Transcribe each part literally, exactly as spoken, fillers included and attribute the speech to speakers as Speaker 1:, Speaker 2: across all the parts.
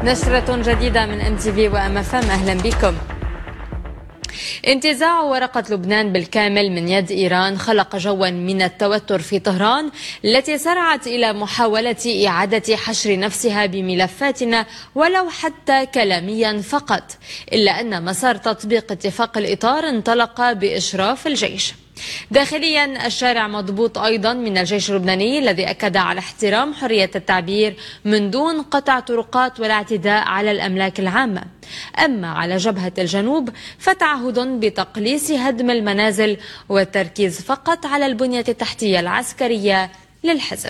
Speaker 1: نشرة جديدة من ام تي في وام اف ام، اهلا بكم. انتزاع ورقة لبنان بالكامل من يد إيران خلق جوا من التوتر في طهران، التي سرعت إلى محاولة إعادة حشر نفسها بملفاتنا ولو حتى كلاميا فقط، إلا أن مسار تطبيق اتفاق الإطار انطلق بإشراف الجيش. داخليا الشارع مضبوط أيضا من الجيش اللبناني الذي أكد على احترام حرية التعبير من دون قطع طرقات ولا اعتداء على الأملاك العامة. أما على جبهة الجنوب فتعهد بتقليص هدم المنازل والتركيز فقط على البنية التحتية العسكرية للحزب.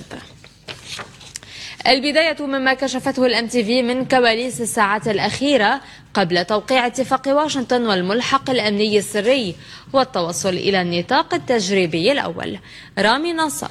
Speaker 1: البداية مما كشفته الام تي في من كواليس الساعات الأخيرة قبل توقيع اتفاق واشنطن والملحق الأمني السري والتوصل إلى النطاق التجريبي الأول. رامي ناصر.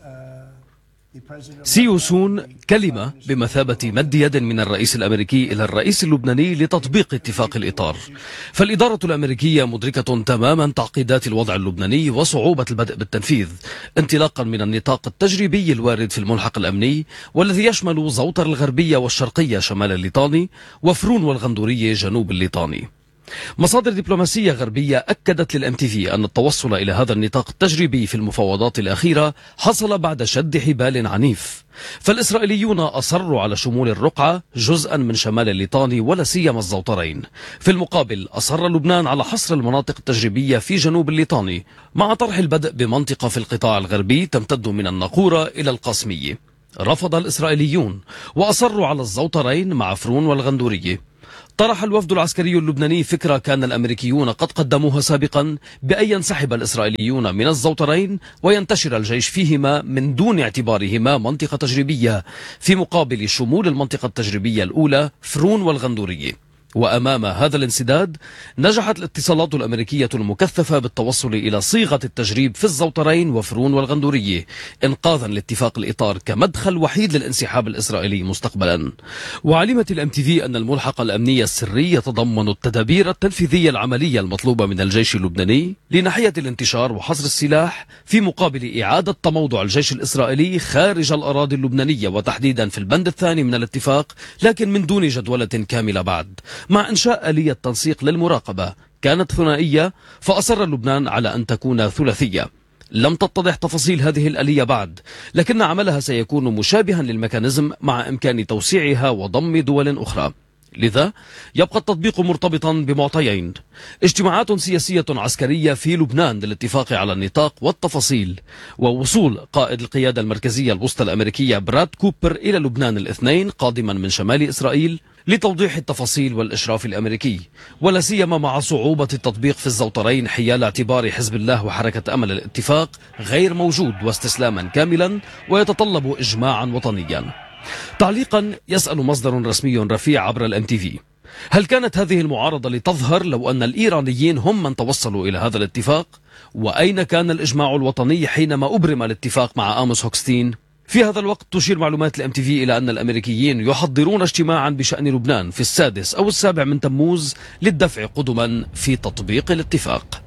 Speaker 2: سيوسون كلمة بمثابة مد يد من الرئيس الأمريكي إلى الرئيس اللبناني لتطبيق اتفاق الإطار. فالإدارة الأمريكية مدركة تماما تعقيدات الوضع اللبناني وصعوبة البدء بالتنفيذ، انطلاقا من النطاق التجريبي الوارد في الملحق الأمني والذي يشمل زوطر الغربية والشرقية شمال الليطاني وفرون والغندورية جنوب الليطاني. مصادر دبلوماسية غربية أكدت للام تي في أن التوصل إلى هذا النطاق التجريبي في المفاوضات الأخيرة حصل بعد شد حبال عنيف، فالإسرائيليون أصروا على شمول الرقعة جزءا من شمال الليطاني ولا سيما الزوطرين. في المقابل أصر لبنان على حصر المناطق التجريبية في جنوب الليطاني مع طرح البدء بمنطقة في القطاع الغربي تمتد من الناقورة إلى القاسمية. رفض الإسرائيليون وأصروا على الزوطرين مع فرون والغندورية. طرح الوفد العسكري اللبناني فكرة كان الأمريكيون قد قدموها سابقا بأن ينسحب الإسرائيليون من الزوطرين وينتشر الجيش فيهما من دون اعتبارهما منطقة تجريبية، في مقابل شمول المنطقة التجريبية الأولى فرون والغندورية. وأمام هذا الانسداد نجحت الاتصالات الأمريكية المكثفة بالتوصل إلى صيغة التجريب في الزوطرين وفرون والغندورية، إنقاذا لاتفاق الإطار كمدخل وحيد للانسحاب الإسرائيلي مستقبلا. وعلمت الام تي في أن الملحق الأمني السري يتضمن التدابير التنفيذية العملية المطلوبة من الجيش اللبناني لناحية الانتشار وحصر السلاح، في مقابل إعادة تموضع الجيش الإسرائيلي خارج الأراضي اللبنانية وتحديدا في البند الثاني من الاتفاق، لكن من دون جدولة كاملة بعد، مع إنشاء آلية تنسيق للمراقبة كانت ثنائية فأصر لبنان على أن تكون ثلاثية. لم تتضح تفاصيل هذه الآلية بعد، لكن عملها سيكون مشابها للميكانيزم مع إمكان توسيعها وضم دول أخرى. لذا يبقى التطبيق مرتبطا بمعطيين: اجتماعات سياسية عسكرية في لبنان للاتفاق على النطاق والتفاصيل، ووصول قائد القيادة المركزية الوسطى الأمريكية براد كوبر إلى لبنان الاثنين قادما من شمال إسرائيل لتوضيح التفاصيل والإشراف الأمريكي، ولا سيما مع صعوبة التطبيق في الزوطرين حيال اعتبار حزب الله وحركة أمل الاتفاق غير موجود واستسلاما كاملا ويتطلب إجماعا وطنيا. تعليقا يسأل مصدر رسمي رفيع عبر الام تي في: هل كانت هذه المعارضة لتظهر لو أن الإيرانيين هم من توصلوا إلى هذا الاتفاق؟ وأين كان الإجماع الوطني حينما أبرم الاتفاق مع آموس هوكستين؟ في هذا الوقت تشير معلومات الام تي في إلى أن الأمريكيين يحضرون اجتماعا بشأن لبنان في السادس أو السابع من تموز للدفع قدما في تطبيق الاتفاق.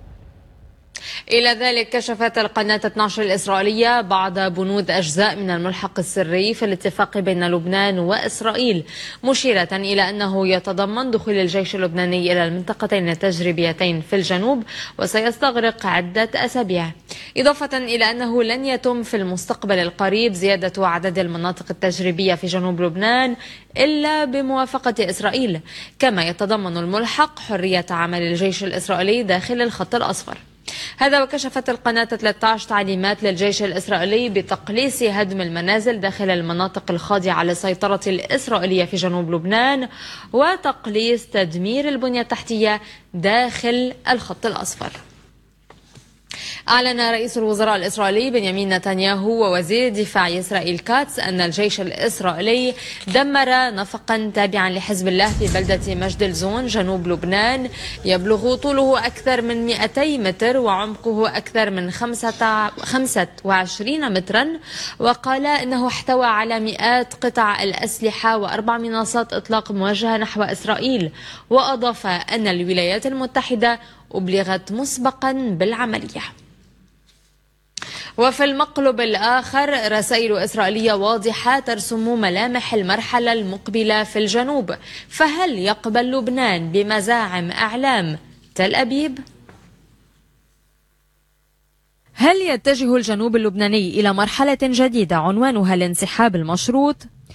Speaker 1: إلى ذلك كشفت القناة اثني عشر الإسرائيلية بعض بنود أجزاء من الملحق السري في الاتفاق بين لبنان وإسرائيل، مشيرة إلى أنه يتضمن دخول الجيش اللبناني إلى المنطقتين التجريبيتين في الجنوب وسيستغرق عدة أسابيع، إضافة إلى أنه لن يتم في المستقبل القريب زيادة عدد المناطق التجريبية في جنوب لبنان إلا بموافقة إسرائيل. كما يتضمن الملحق حرية عمل الجيش الإسرائيلي داخل الخط الأصفر. هذا وكشفت القناة ثلاثة عشر تعليمات للجيش الإسرائيلي بتقليص هدم المنازل داخل المناطق الخاضعة للسيطرة الإسرائيلية في جنوب لبنان وتقليص تدمير البنية التحتية داخل الخط الأصفر. أعلن رئيس الوزراء الإسرائيلي بنيامين نتنياهو ووزير دفاع إسرائيل كاتس أن الجيش الإسرائيلي دمر نفقا تابعا لحزب الله في بلدة مجد الزون جنوب لبنان يبلغ طوله أكثر من مئتي متر وعمقه أكثر من خمسة وعشرين مترا، وقال إنه احتوى على مئات قطع الأسلحة وأربع منصات إطلاق موجهة نحو إسرائيل، وأضاف أن الولايات المتحدة أبلغت مسبقا بالعملية. وفي المقلب الآخر رسائل إسرائيلية واضحة ترسم ملامح المرحلة المقبلة في الجنوب، فهل يقبل لبنان بمزاعم أعلام تل أبيب؟ هل يتجه الجنوب اللبناني إلى مرحلة جديدة عنوانها الانسحاب المشروط؟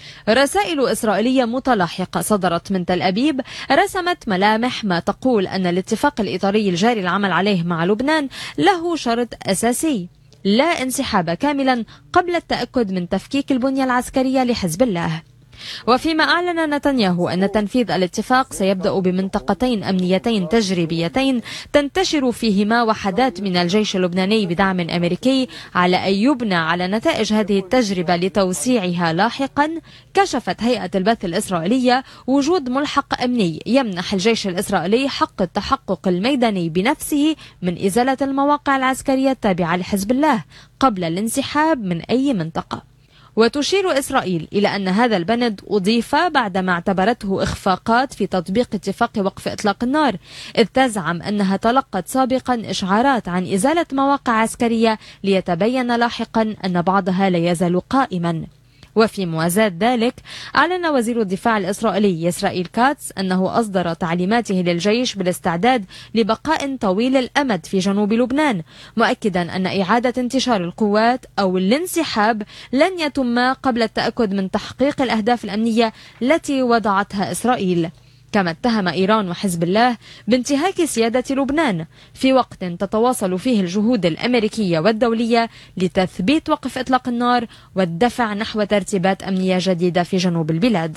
Speaker 1: رسائل إسرائيلية متلاحقة صدرت من تل أبيب رسمت ملامح ما تقول أن الاتفاق الإطاري الجاري العمل عليه مع لبنان له شرط أساسي: لا انسحاب كاملا قبل التأكد من تفكيك البنية العسكرية لحزب الله. وفيما أعلن نتنياهو أن تنفيذ الاتفاق سيبدأ بمنطقتين أمنيتين تجريبيتين تنتشر فيهما وحدات من الجيش اللبناني بدعم أمريكي، على أن يبنى على نتائج هذه التجربة لتوسيعها لاحقا، كشفت هيئة البث الإسرائيلية وجود ملحق أمني يمنح الجيش الإسرائيلي حق التحقق الميداني بنفسه من إزالة المواقع العسكرية التابعة لحزب الله قبل الانسحاب من أي منطقة. وتشير إسرائيل إلى أن هذا البند أضيف بعدما اعتبرته إخفاقات في تطبيق اتفاق وقف إطلاق النار، إذ تزعم أنها تلقت سابقا إشعارات عن إزالة مواقع عسكرية ليتبين لاحقا أن بعضها لا يزال قائما. وفي موازاة ذلك أعلن وزير الدفاع الإسرائيلي إسرائيل كاتس أنه أصدر تعليماته للجيش بالاستعداد لبقاء طويل الأمد في جنوب لبنان، مؤكدا أن إعادة انتشار القوات أو الانسحاب لن يتم قبل التأكد من تحقيق الأهداف الأمنية التي وضعتها إسرائيل. كما اتهم إيران وحزب الله بانتهاك سيادة لبنان في وقت تتواصل فيه الجهود الأمريكية والدولية لتثبيت وقف إطلاق النار والدفع نحو ترتيبات أمنية جديدة في جنوب البلاد.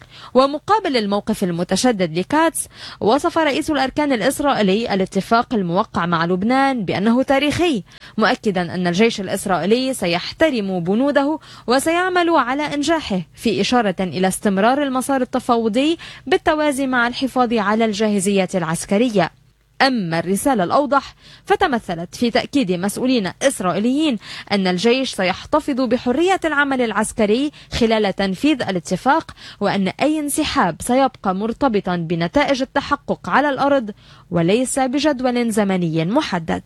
Speaker 1: ومقابل الموقف المتشدد لكاتس، وصف رئيس الأركان الإسرائيلي الاتفاق الموقع مع لبنان بأنه تاريخي، مؤكدا أن الجيش الإسرائيلي سيحترم بنوده وسيعمل على إنجاحه، في إشارة إلى استمرار المسار التفاوضي بالتوازي مع الحفاظ على الجاهزية العسكرية. أما الرسالة الأوضح فتمثلت في تأكيد مسؤولين إسرائيليين أن الجيش سيحتفظ بحرية العمل العسكري خلال تنفيذ الاتفاق، وأن أي انسحاب سيبقى مرتبطا بنتائج التحقق على الأرض وليس بجدول زمني محدد.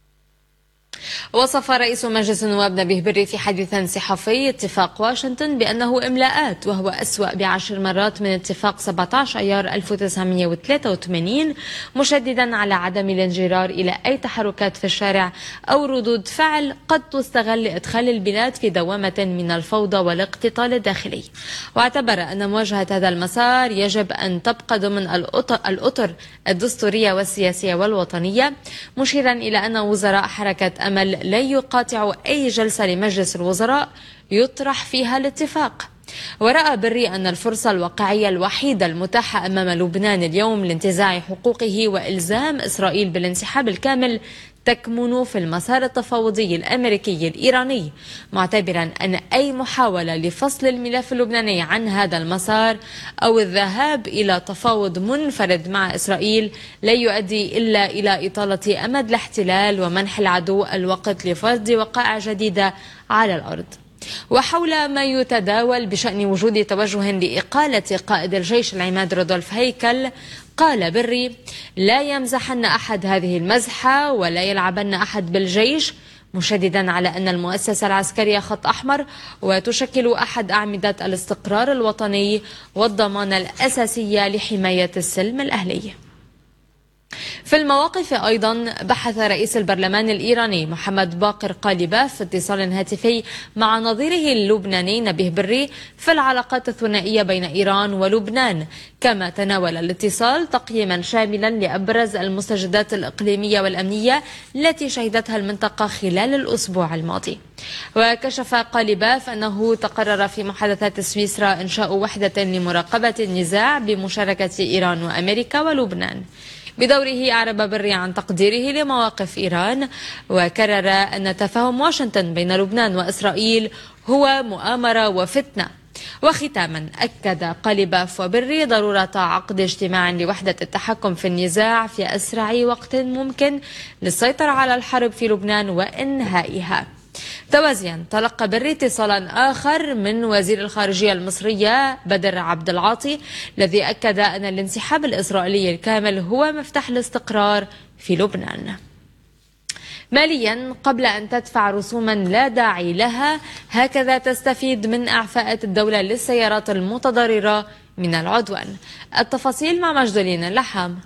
Speaker 1: وصف رئيس مجلس النواب نبيه بري في حديث صحفي اتفاق واشنطن بأنه إملاءات، وهو أسوأ بعشر مرات من اتفاق سبعة عشر أيار ألف وتسعمئة وثلاثة وثمانين، مشددا على عدم الانجرار إلى أي تحركات في الشارع أو ردود فعل قد تستغل لإدخال البلاد في دوامة من الفوضى والاقتتال الداخلي. واعتبر أن مواجهة هذا المسار يجب أن تبقى ضمن الأطر الدستورية والسياسية والوطنية، مشيرا إلى أن وزراء حركة أمل لا يقاطع أي جلسة لمجلس الوزراء يطرح فيها الاتفاق. ورأى بري أن الفرصة الواقعية الوحيدة المتاحة أمام لبنان اليوم لانتزاع حقوقه وإلزام إسرائيل بالانسحاب الكامل تكمن في المسار التفاوضي الأمريكي الإيراني، معتبرا أن أي محاولة لفصل الملف اللبناني عن هذا المسار أو الذهاب إلى تفاوض منفرد مع إسرائيل لا يؤدي إلا إلى إطالة أمد الاحتلال ومنح العدو الوقت لفرض وقائع جديدة على الأرض. وحول ما يتداول بشأن وجود توجه لإقالة قائد الجيش العماد رودولف هيكل، قال بري: لا يمزحن أحد هذه المزحة ولا يلعبن أحد بالجيش، مشددا على أن المؤسسة العسكرية خط أحمر وتشكل أحد أعمدة الاستقرار الوطني والضمانة الأساسية لحماية السلم الأهلي. في المواقف أيضا بحث رئيس البرلمان الإيراني محمد باقر قالباف في اتصال هاتفي مع نظيره اللبناني نبيه بري في العلاقات الثنائية بين إيران ولبنان، كما تناول الاتصال تقييما شاملا لأبرز المستجدات الإقليمية والأمنية التي شهدتها المنطقة خلال الأسبوع الماضي. وكشف قالباف أنه تقرر في محادثات سويسرا إنشاء وحدة لمراقبة النزاع بمشاركة إيران وأمريكا ولبنان. بدوره أعرب بري عن تقديره لمواقف إيران، وكرر أن تفاهم واشنطن بين لبنان وإسرائيل هو مؤامرة وفتنة. وختاما أكد قالباف وبري ضرورة عقد اجتماع لوحدة التحكم في النزاع في أسرع وقت ممكن للسيطرة على الحرب في لبنان وإنهائها. توازيا تلقى بري اتصالا آخر من وزير الخارجية المصرية بدر عبد العاطي، الذي أكد أن الانسحاب الإسرائيلي الكامل هو مفتاح الاستقرار في لبنان. ماليا قبل أن تدفع رسوما لا داعي لها، هكذا تستفيد من إعفاءات الدولة للسيارات المتضررة من العدوان. التفاصيل مع مجدولين اللحام.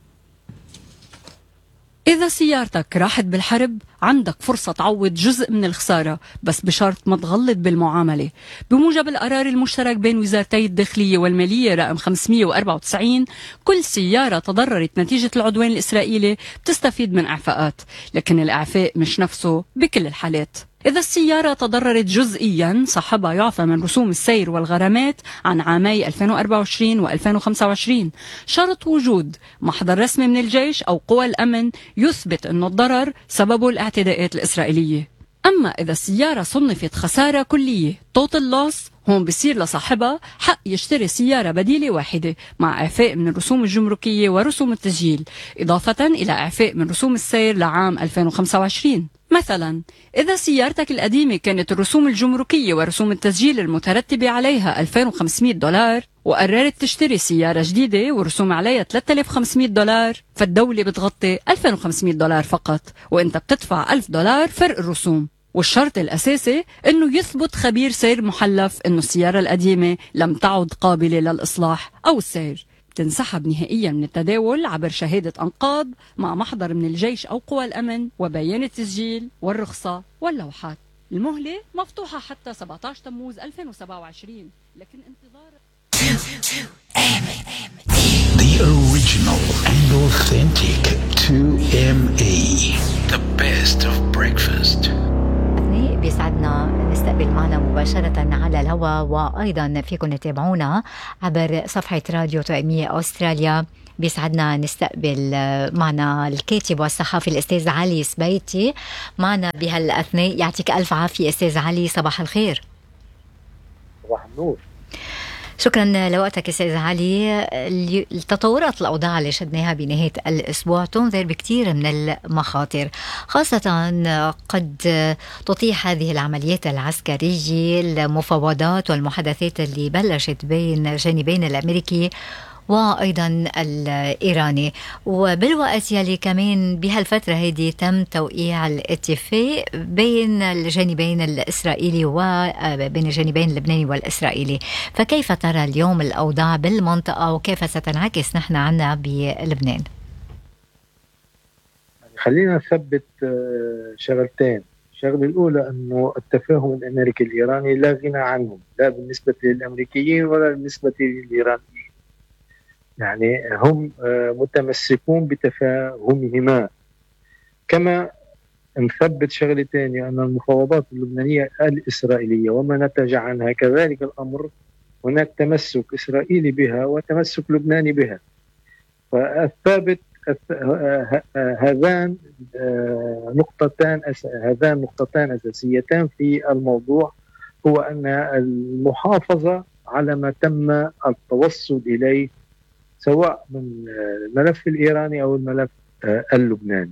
Speaker 3: إذا سيارتك راحت بالحرب عندك فرصة تعوض جزء من الخسارة، بس بشرط ما تغلط بالمعاملة. بموجب القرار المشترك بين وزارتي الداخلية والمالية رقم خمسمئة وأربعة وتسعين، كل سيارة تضررت نتيجة العدوان الإسرائيلي بتستفيد من إعفاءات، لكن الإعفاء مش نفسه بكل الحالات. إذا السيارة تضررت جزئيا صاحبها يعفى من رسوم السير والغرامات عن عامي ألفين وأربعة وعشرين وألفين وخمسة وعشرين، شرط وجود محضر رسمي من الجيش أو قوى الأمن يثبت أنه الضرر سببه الاعتداءات الإسرائيلية. أما إذا السيارة صنفت خسارة كلية total loss، هون بصير لصاحبها حق يشتري سيارة بديلة واحدة مع إعفاء من الرسوم الجمركية ورسوم التسجيل، إضافة إلى إعفاء من رسوم السير لعام ألفين وخمسة وعشرين. مثلا إذا سيارتك القديمة كانت الرسوم الجمركية ورسوم التسجيل المترتبة عليها ألفين وخمسمئة دولار، وقررت تشتري سيارة جديدة ورسوم عليها ثلاثة آلاف وخمسمئة دولار، فالدولة بتغطي ألفين وخمسمئة دولار فقط، وانت بتدفع ألف دولار فرق الرسوم. والشرط الأساسي أنه يثبت خبير سير محلف أنه السيارة القديمة لم تعد قابلة للإصلاح أو السير. تنسحب نهائيا من التداول عبر شهادة أنقاض مع محضر من الجيش أو قوى الأمن وبيان التسجيل والرخصة واللوحات. المهلة مفتوحة حتى سبعة عشر تموز ألفين وسبعة وعشرين، لكن انتظار
Speaker 4: The original and authentic تو إم إي The best of breakfast.
Speaker 5: بيسعدنا نستقبل معنا مباشرة على الهواء، وأيضا فيكم تتابعونا عبر صفحة راديو توأمية أستراليا. بيسعدنا نستقبل معنا الكاتب والصحفي الأستاذ علي سبيتي معنا بهالأثناء. يعطيك ألف عافية أستاذ علي، صباح الخير.
Speaker 6: صباح النور.
Speaker 5: شكرا لوقتك أستاذ علي. التطورات الأوضاع اللي شدناها بنهاية الأسبوع تنذر بكثير من المخاطر، خاصة قد تطيح هذه العمليات العسكرية المفاوضات والمحادثات اللي بلشت بين جانبين الأمريكي وأيضا الإيراني، وبالوقت يلي كمان بهالفترة هذه تم توقيع الاتفاق بين الجانبين الإسرائيلي وبين الجانبين اللبناني والإسرائيلي. فكيف ترى اليوم الأوضاع بالمنطقة وكيف ستنعكس نحن عنا بلبنان؟
Speaker 6: خلينا نثبت شغلتين. الشغلة الأولى أنه التفاهم الأمريكي الإيراني لا غنى عنه، لا بالنسبة للأمريكيين ولا بالنسبة للإيرانيين. يعني هم متمسكون بتفاهمهما. كما نثبت شغلة ثانية أن المفاوضات اللبنانية الإسرائيلية وما نتج عنها كذلك الأمر، هناك تمسك إسرائيلي بها وتمسك لبناني بها. فالثابت هذان نقطتان هذان نقطتان أساسيتان في الموضوع، هو أن المحافظة على ما تم التوصل إليه سواء من الملف الإيراني أو الملف اللبناني.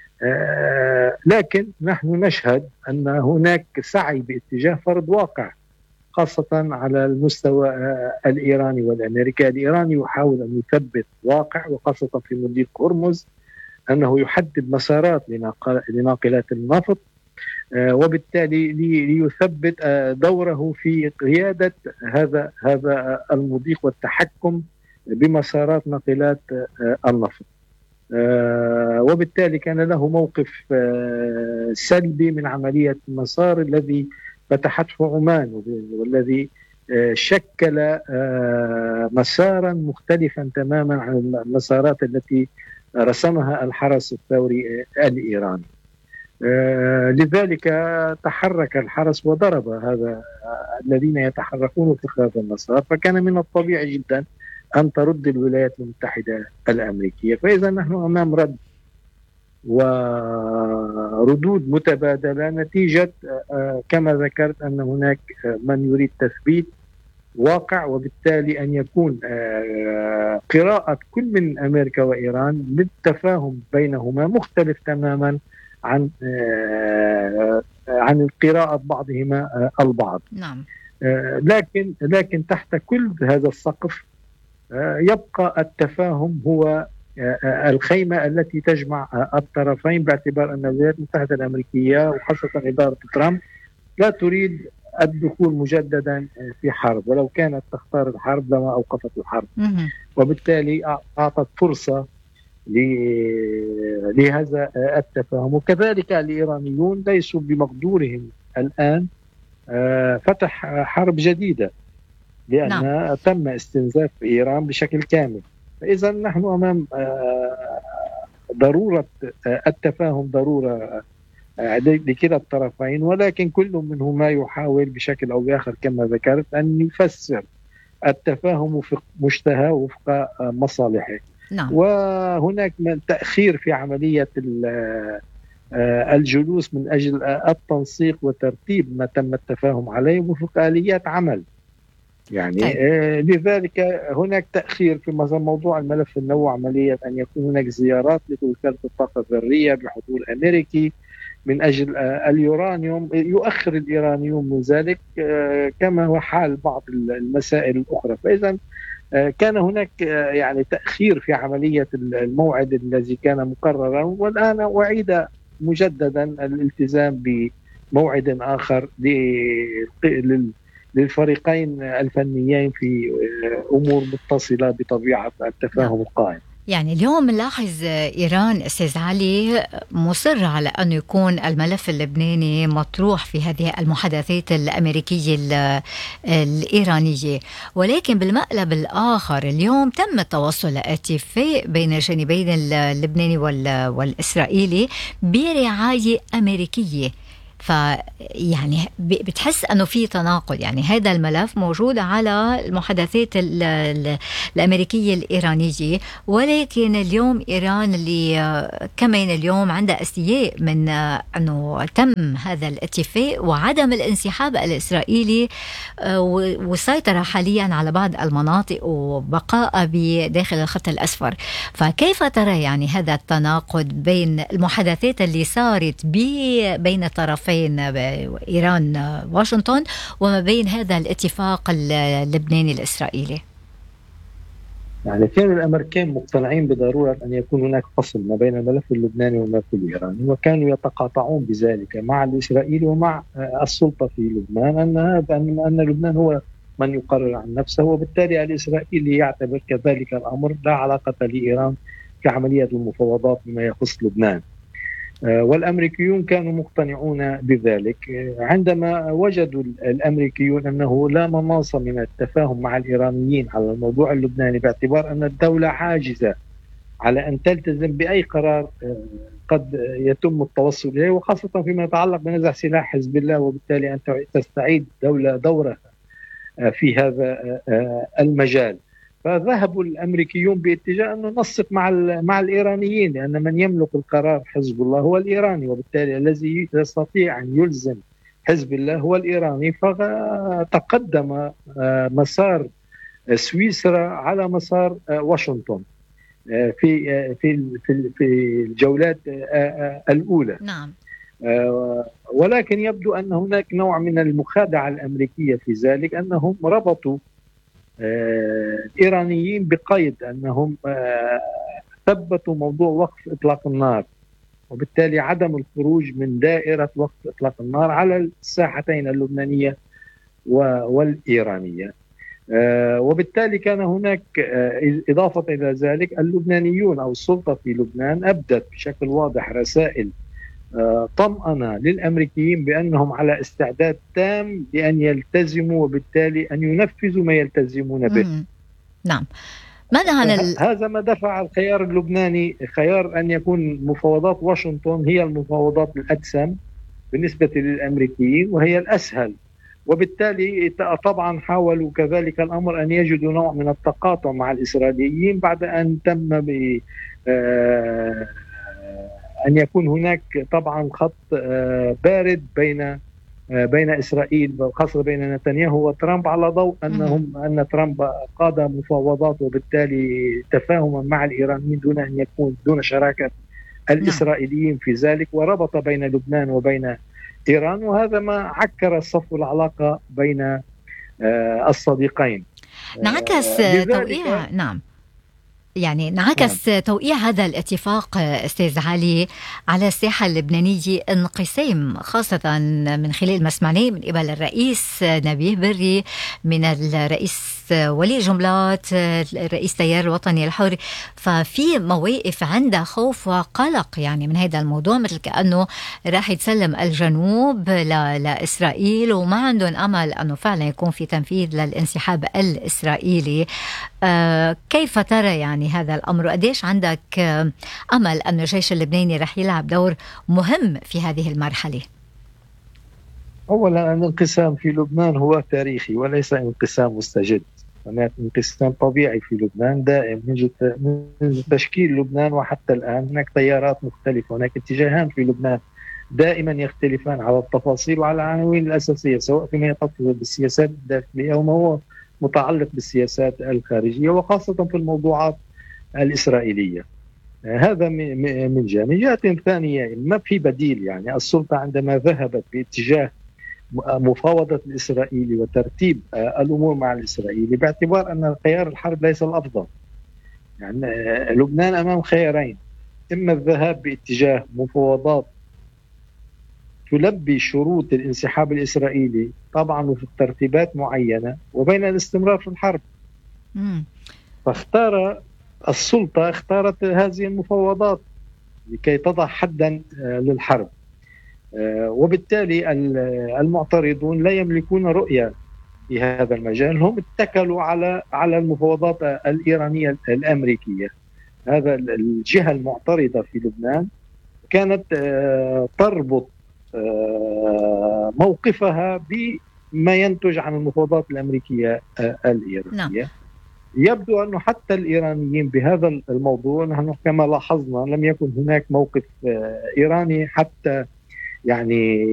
Speaker 6: لكن نحن نشهد أن هناك سعي باتجاه فرض واقع، خاصة على المستوى الإيراني والأمريكي. الإيراني يحاول أن يثبت واقع، وخاصة في مضيق هرمز، أنه يحدد مسارات لناقلات النفط، وبالتالي ليثبت دوره في قيادة هذا هذا المضيق والتحكم بمسارات ناقلات النفط. وبالتالي كان له موقف سلبي من عملية المسار الذي فتحته عمان، والذي شكل مسارا مختلفا تماما عن المسارات التي رسمها الحرس الثوري الإيراني. لذلك تحرك الحرس وضرب هذا الذين يتحركون في هذا المسار، فكان من الطبيعي جدا أن ترد الولايات المتحدة الأمريكية. فإذا نحن أمام رد وردود متبادلة نتيجة كما ذكرت أن هناك من يريد تثبيت واقع، وبالتالي أن يكون قراءة كل من أمريكا وإيران للتفاهم بينهما مختلف تماما عن عن قراءة بعضهما البعض.
Speaker 5: نعم.
Speaker 6: لكن لكن تحت كل هذا السقف يبقى التفاهم هو الخيمة التي تجمع الطرفين، باعتبار أن الولايات المتحدة الأمريكية وخاصة إدارة ترامب لا تريد الدخول مجددا في حرب، ولو كانت تختار الحرب لما أوقفت الحرب. وبالتالي أعطت فرصة لهذا التفاهم. وكذلك الإيرانيون ليسوا بمقدورهم الآن فتح حرب جديدة، لأن نعم. تم استنزاف إيران بشكل كامل. فإذا نحن أمام ضرورة التفاهم، ضرورة لكلا الطرفين، ولكن كل منهما يحاول بشكل أو بآخر كما ذكرت أن يفسر التفاهم وفق مشتهى وفق مصالحه. نعم. وهناك من تأخير في عملية الجلوس من أجل التنسيق وترتيب ما تم التفاهم عليه وفق آليات عمل. يعني طيب. آه لذلك هناك تأخير في مثلا موضوع الملف النووي، عملية أن يكون هناك زيارات لوكالة الطاقة الذرية بحضور أمريكي من أجل آه اليورانيوم. يؤخر الإيرانيون من ذلك آه كما هو حال بعض المسائل الأخرى. فإذا آه كان هناك آه يعني تأخير في عملية الموعد الذي كان مقررا، والآن أعيد مجددا الالتزام بموعد آخر لل للفريقين الفنيين في أمور متصلة بطبيعة التفاهم القائم.
Speaker 5: يعني اليوم نلاحظ إيران أستاذ علي مصر على أن يكون الملف اللبناني مطروح في هذه المحادثات الأمريكية الإيرانية، ولكن بالمقلب الآخر اليوم تم التوصل لاتفاق بين الجانبين اللبناني والإسرائيلي برعاية أمريكية. فيعني بتحس أنه في تناقض. يعني هذا الملف موجود على المحادثات الأمريكية الإيرانية، ولكن اليوم إيران اللي كمان اليوم عندها استياء من أنه تم هذا الاتفاق وعدم الانسحاب الإسرائيلي والسيطرة حاليا على بعض المناطق وبقاء بداخل الخط الأسفر. فكيف ترى يعني هذا التناقض بين المحادثات اللي صارت بين الطرفين إيران واشنطن وما بين هذا الاتفاق اللبناني الإسرائيلي؟
Speaker 6: يعني كان الأمريكان مقتنعين بضرورة أن يكون هناك فصل ما بين الملف اللبناني والملف الإيراني، وكانوا يتقاطعون بذلك مع الإسرائيلي ومع السلطة في لبنان أن هذا أن لبنان هو من يقرر عن نفسه، وبالتالي الإسرائيلي يعتبر كذلك الأمر لا علاقة لإيران في عملية المفاوضات بما يخص لبنان. والأمريكيون كانوا مقتنعون بذلك. عندما وجدوا الأمريكيون أنه لا مناص من التفاهم مع الإيرانيين على الموضوع اللبناني، باعتبار أن الدولة عاجزة على أن تلتزم بأي قرار قد يتم التوصل إليه، وخاصة فيما يتعلق بنزع سلاح حزب الله، وبالتالي أن تستعيد دولة دورها في هذا المجال. فذهبوا الأمريكيون باتجاه أنه ننسق مع مع الإيرانيين، لأن من يملك القرار حزب الله هو الإيراني، وبالتالي الذي يستطيع أن يلزم حزب الله هو الإيراني. فتقدم مسار سويسرا على مسار واشنطن في في في الجولات الأولى.
Speaker 5: نعم.
Speaker 6: ولكن يبدو أن هناك نوع من المخادعة الأمريكية في ذلك، أنهم ربطوا الإيرانيين بقيد أنهم ثبتوا موضوع وقف إطلاق النار، وبالتالي عدم الخروج من دائرة وقف إطلاق النار على الساحتين اللبنانية والإيرانية. وبالتالي كان هناك إضافة إلى ذلك اللبنانيون أو السلطة في لبنان أبدت بشكل واضح رسائل طمأنة للأمريكيين بأنهم على استعداد تام لأن يلتزموا، وبالتالي أن ينفذوا ما يلتزمون به.
Speaker 5: نعم. ماذا عن ال...
Speaker 6: هذا ما دفع الخيار اللبناني خيار أن يكون مفاوضات واشنطن هي المفاوضات الأدسم بالنسبة للأمريكيين وهي الأسهل، وبالتالي طبعا حاولوا كذلك الأمر أن يجدوا نوع من التقاطع مع الإسرائيليين بعد أن تم ب أن يكون هناك طبعا خط بارد بين بين إسرائيل وخاصة بين نتنياهو وترامب، على ضوء أنهم أن ترامب قاد مفاوضات وبالتالي تفاهما مع الإيرانيين دون أن يكون دون شراكة الإسرائيليين في ذلك، وربط بين لبنان وبين إيران، وهذا ما عكر صفو العلاقة بين الصديقين.
Speaker 5: انعكس توقيع. نعم. يعني انعكس توقيع هذا الاتفاق أستاذ علي على الساحة اللبنانية انقسام، خاصة من خلال ما سمعناه من قبل الرئيس نبيه بري، من الرئيس ولي جملات، الرئيس تيار الوطني الحر. ففي مواقف عندها خوف وقلق يعني من هذا الموضوع، مثل كأنه راح يتسلم الجنوب لإسرائيل وما عندهم أمل أنه فعلا يكون في تنفيذ للانسحاب الإسرائيلي. آه كيف ترى يعني هذا الأمر، وقديش عندك آه أمل أن الجيش اللبناني رح يلعب دور مهم في هذه المرحلة؟
Speaker 6: أولا الانقسام في لبنان هو تاريخي وليس انقسام مستجد، هناك انقسام طبيعي في لبنان دائم منذ تشكيل لبنان وحتى الآن. هناك تيارات مختلفة، هناك اتجاهان في لبنان دائما يختلفان على التفاصيل وعلى العناوين الأساسية، سواء فيما يخص بالسياسات الداخلية أو ما هو متعلق بالسياسات الخارجية، وخاصة في الموضوعات الإسرائيلية. هذا من جهة. من جهة ثانية ما في بديل، يعني السلطة عندما ذهبت باتجاه مفاوضة الإسرائيلي وترتيب الأمور مع الإسرائيلي باعتبار أن خيار الحرب ليس الأفضل، يعني لبنان أمام خيارين: إما الذهاب باتجاه مفاوضات تلبي شروط الانسحاب الإسرائيلي طبعا وفي ترتيبات معينة، وبين الاستمرار في الحرب. مم. فاختار السلطة اختارت هذه المفاوضات لكي تضع حدا للحرب، وبالتالي المعترضون لا يملكون رؤية في هذا المجال، هم اتكلوا على على المفاوضات الإيرانية الأمريكية. هذا الجهة المعترضة في لبنان كانت تربط موقفها بما ينتج عن المفاوضات الأمريكية الإيرانية. نعم. يبدو أنه حتى الإيرانيين بهذا الموضوع، نحن كما لاحظنا لم يكن هناك موقف إيراني حتى يعني